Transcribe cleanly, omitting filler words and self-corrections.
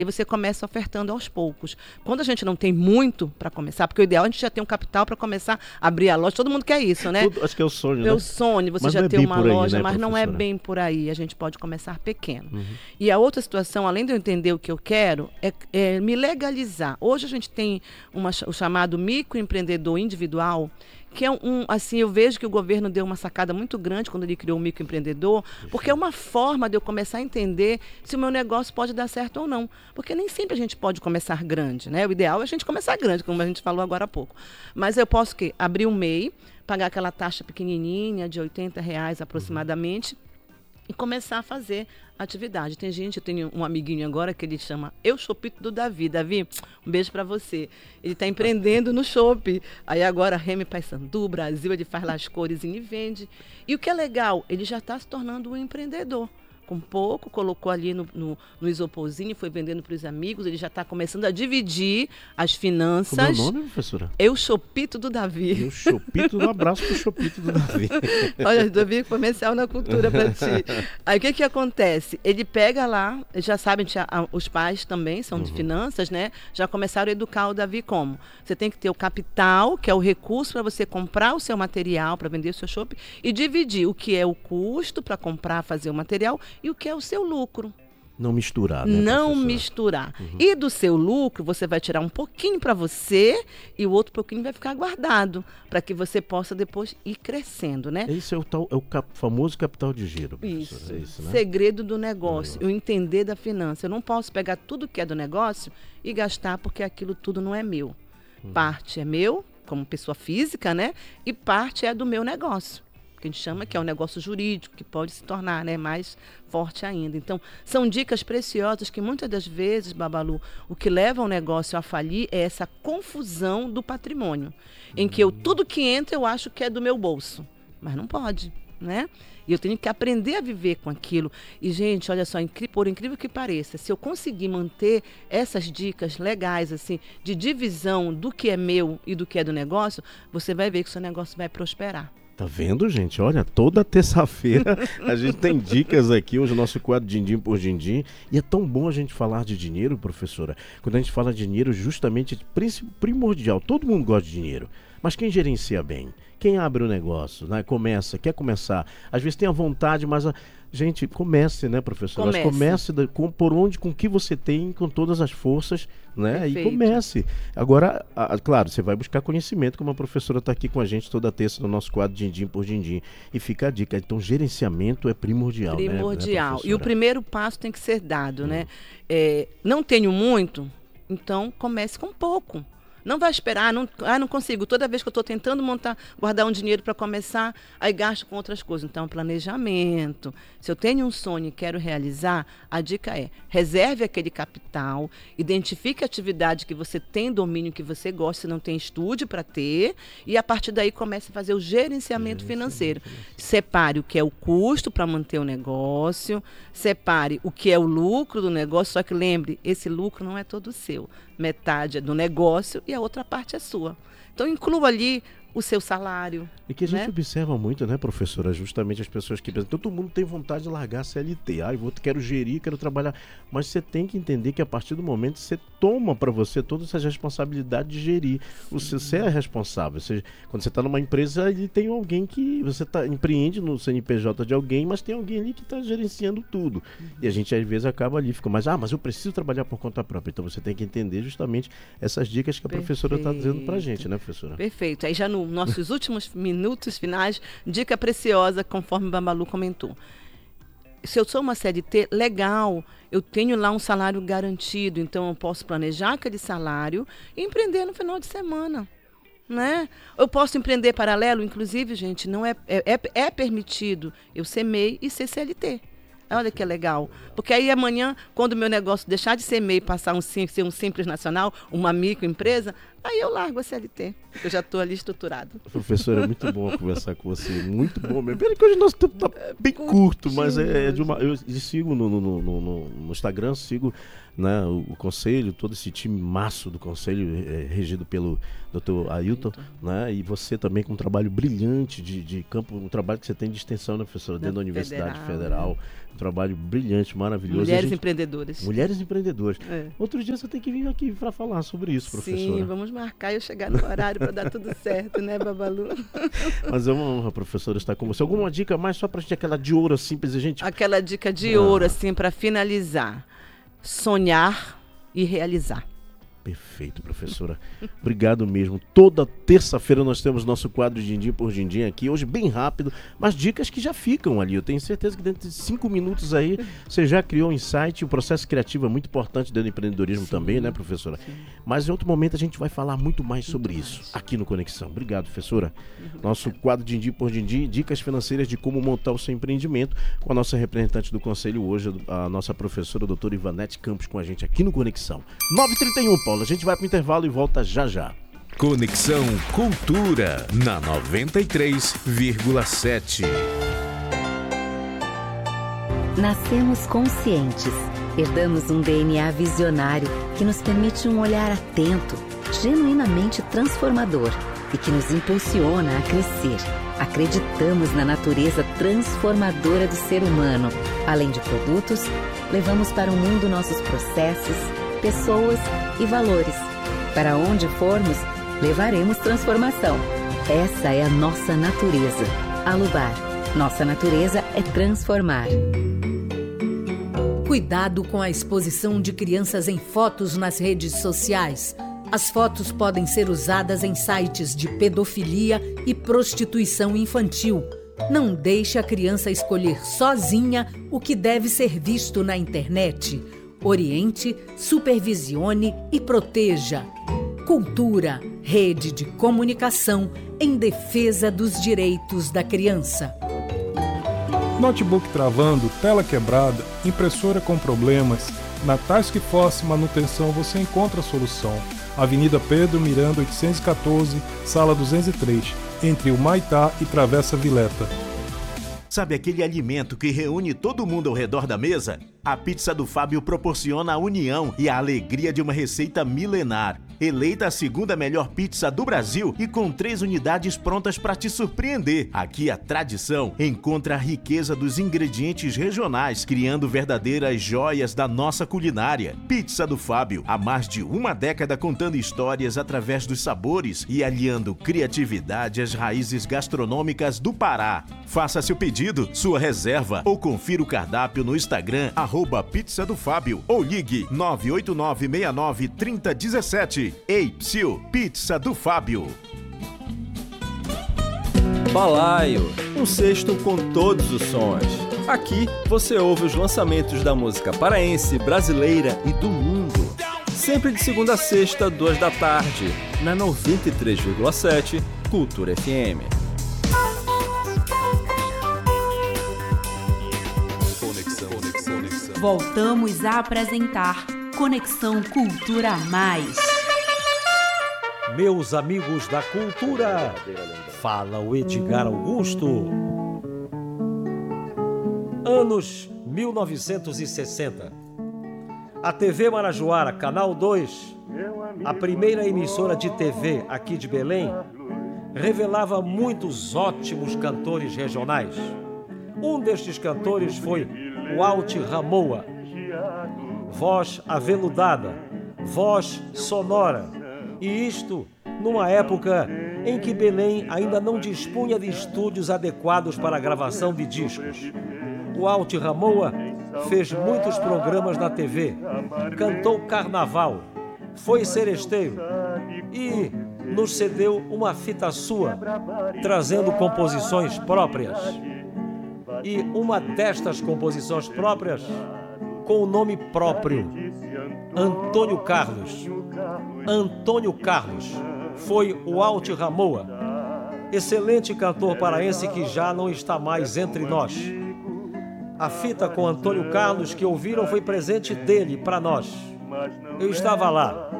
E você começa ofertando aos poucos. Quando a gente não tem muito para começar, porque o ideal é a gente já ter um capital para começar a abrir a loja, todo mundo quer isso, né? Acho que é o sonho, É né? o sonho, você Mas já não é ter bem uma por aí, loja, né, mas não é professora? bem por aí. A gente pode começar pequeno. E a outra situação, além de eu entender o que eu quero, é me legalizar. Hoje a gente tem o chamado microempreendedor individual, que é assim, eu vejo que o governo deu uma sacada muito grande quando ele criou o microempreendedor, porque é uma forma de eu começar a entender se o meu negócio pode dar certo ou não. Porque nem sempre a gente pode começar grande, né? O ideal é a gente começar grande, como a gente falou agora há pouco. Mas eu posso abrir um MEI, pagar aquela taxa pequenininha de R$ 80 aproximadamente, e começar a fazer atividade. Eu tenho um amiguinho agora que ele chama Eu Chopito do Davi. Davi, um beijo para você. Ele está empreendendo no Chopp. Aí agora Remy Paysandu, Brasil, ele faz lá as cores e vende. E o que é legal, ele já está se tornando um empreendedor. Com pouco, colocou ali no isoporzinho, foi vendendo para os amigos, ele já está começando a dividir as finanças. Como é o nome, professora? Eu Chopito do Davi. Eu Chopito, um abraço pro Chopito do Davi. Olha, Davi, comercial na cultura para ti. Aí o que acontece? Ele pega lá, já sabem, os pais também são de finanças, né? Já começaram a educar o Davi como? Você tem que ter o capital, que é o recurso para você comprar o seu material, para vender o seu shopping, e dividir o que é o custo para comprar, fazer o material, e o que é o seu lucro. Não misturar, né, Não professora? misturar. E do seu lucro, você vai tirar um pouquinho para você e o outro pouquinho vai ficar guardado, para que você possa depois ir crescendo, né? Esse é o famoso capital de giro, professora. Isso. É isso, né? Segredo do negócio, eu entender da finança. Eu não posso pegar tudo que é do negócio e gastar porque aquilo tudo não é meu. Parte é meu, como pessoa física, né? E parte é do meu negócio, que a gente chama que é um negócio jurídico, que pode se tornar, né, mais forte ainda. Então, são dicas preciosas que muitas das vezes, Babalu, o que leva o negócio a falir é essa confusão do patrimônio, em que tudo que entra eu acho que é do meu bolso, mas não pode, né? E eu tenho que aprender a viver com aquilo. E, gente, olha só, por incrível que pareça, se eu conseguir manter essas dicas legais, assim, de divisão do que é meu e do que é do negócio, você vai ver que o seu negócio vai prosperar. Tá vendo, gente? Olha, toda terça-feira a gente tem dicas aqui, hoje o nosso quadro Dindim por Dindim. E é tão bom a gente falar de dinheiro, professora. Quando a gente fala de dinheiro, justamente primordial. Todo mundo gosta de dinheiro. Mas quem gerencia bem? Quem abre o negócio, né? Quer começar. Às vezes tem a vontade, mas gente, comece, né, professora? Comece por onde, com o que você tem, com todas as forças, né? Perfeito. E comece. Agora, claro, você vai buscar conhecimento, como a professora está aqui com a gente toda terça no nosso quadro Dindim por Dindim. E fica a dica. Então, gerenciamento é primordial, né? Primordial. E o primeiro passo tem que ser dado, né? Não tenho muito, então comece com pouco. Não vai esperar, não consigo. Toda vez que eu estou tentando guardar um dinheiro para começar, aí gasto com outras coisas. Então, planejamento. Se eu tenho um sonho e quero realizar, a dica é: reserve aquele capital, identifique a atividade que você tem domínio, que você gosta, se não tem, estude para ter, e a partir daí comece a fazer o gerenciamento financeiro. Separe o que é o custo para manter o negócio, separe o que é o lucro do negócio, só que lembre, esse lucro não é todo seu. Metade é do negócio e a outra parte é sua. Então, inclua ali o seu salário. E que a gente né? observa muito, né, professora? Justamente as pessoas que pensam, todo mundo tem vontade de largar a CLT. Quero gerir, quero trabalhar. Mas você tem que entender que a partir do momento você toma para você todas essas responsabilidades de gerir. Você é responsável. Quando você está numa empresa, ele tem alguém que você empreende no CNPJ de alguém, mas tem alguém ali que está gerenciando tudo. E a gente às vezes acaba ali, mas eu preciso trabalhar por conta própria. Então você tem que entender justamente essas dicas que a professora está dizendo para a gente, né, professora? Perfeito. Aí já nos nossos últimos minutos finais, dica preciosa, conforme o Babalu comentou. Se eu sou uma CLT, legal, eu tenho lá um salário garantido, então eu posso planejar aquele salário e empreender no final de semana. Né? Eu posso empreender paralelo, inclusive, gente, não é permitido eu ser MEI e ser CLT. Olha que legal. Porque aí amanhã, quando o meu negócio deixar de ser MEI e passar ser um simples nacional, uma microempresa, Aí eu largo a CLT, eu já estou ali estruturado. Professora, é muito bom conversar com você, muito bom mesmo. Pena que hoje o nosso tempo está bem curto, mas eu sigo no Instagram, sigo, né, o conselho, todo esse time maço do conselho, regido pelo Dr. Ailton, né, e você também com um trabalho brilhante de campo, um trabalho que você tem de extensão, né, professora, dentro da Universidade Federal, um trabalho brilhante, maravilhoso. Mulheres empreendedoras. Mulheres empreendedoras. Outro dia você tem que vir aqui para falar sobre isso, professora. Sim, vamos marcar e eu chegar no horário para dar tudo certo, né, Babalu? Mas é uma honra, professora, estar com você. Alguma dica mais só para a gente, aquela de ouro simples, gente? Aquela dica de ouro, assim, para finalizar. Sonhar e realizar. Perfeito, professora. Obrigado mesmo. Toda terça-feira nós temos nosso quadro Dindim por Dindim aqui. Hoje bem rápido, mas dicas que já ficam ali. Eu tenho certeza que dentro de 5 minutos aí você já criou um insight. O processo criativo é muito importante dentro do empreendedorismo também, né, professora? Sim. Mas em outro momento a gente vai falar muito mais sobre isso aqui no Conexão. Obrigado, professora. Nosso quadro Dindim por Dindim, dicas financeiras de como montar o seu empreendimento, com a nossa representante do conselho hoje, a nossa professora, a doutora Ivanete Campos, com a gente aqui no Conexão. 9h31, Paulo. A gente vai para o intervalo e volta já já. Conexão Cultura na 93,7. Nascemos conscientes. Herdamos um DNA visionário que nos permite um olhar atento, genuinamente transformador e que nos impulsiona a crescer. Acreditamos na natureza transformadora do ser humano. Além de produtos, levamos para o mundo nossos processos, pessoas e valores. Para onde formos, levaremos transformação. Essa é a nossa natureza. Alubar. Nossa natureza é transformar. Cuidado com a exposição de crianças em fotos nas redes sociais. As fotos podem ser usadas em sites de pedofilia e prostituição infantil. Não deixe a criança escolher sozinha o que deve ser visto na internet. Oriente, supervisione e proteja. Cultura, rede de comunicação em defesa dos direitos da criança. Notebook travando, tela quebrada, impressora com problemas. Na Task Force Manutenção você encontra a solução. Avenida Pedro Miranda 814, sala 203, entre o Maitá e Travessa Vileta. Sabe aquele alimento que reúne todo mundo ao redor da mesa? A pizza do Fábio proporciona a união e a alegria de uma receita milenar. Eleita a segunda melhor pizza do Brasil e com 3 unidades prontas para te surpreender. Aqui a tradição encontra a riqueza dos ingredientes regionais, criando verdadeiras joias da nossa culinária. Pizza do Fábio, há mais de uma década contando histórias através dos sabores e aliando criatividade às raízes gastronômicas do Pará. Faça seu pedido, sua reserva ou confira o cardápio no Instagram @Pizza do Fábio ou ligue 989693017. Ei, Psiu, Pizza do Fábio. Balaio, um cesto com todos os sons. Aqui você ouve os lançamentos da música paraense, brasileira e do mundo. Sempre de segunda a sexta, 2 da tarde, na 93,7 Cultura FM. Voltamos a apresentar Conexão Cultura Mais. Meus amigos da cultura, fala o Edgar Augusto. Anos 1960. A TV Marajoara, Canal 2, a primeira emissora de TV aqui de Belém, revelava muitos ótimos cantores regionais. Um destes cantores foi o Alti Ramoa. Voz aveludada, voz sonora. E isto numa época em que Belém ainda não dispunha de estúdios adequados para a gravação de discos. O Alti Ramoa fez muitos programas na TV, cantou carnaval, foi seresteiro e nos cedeu uma fita sua, trazendo composições próprias. E uma destas composições próprias, com o nome próprio, Antônio Carlos. Antônio Carlos foi o Alti Ramoa, excelente cantor paraense que já não está mais entre nós. A fita com Antônio Carlos que ouviram foi presente dele para nós. Eu estava lá.